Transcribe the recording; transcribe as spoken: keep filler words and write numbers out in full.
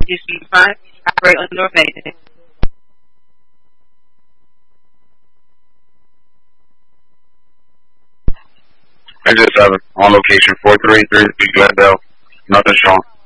Just be fine. Operate under a basic. Exit seven, on location four three three three Glendale. Nothing strong.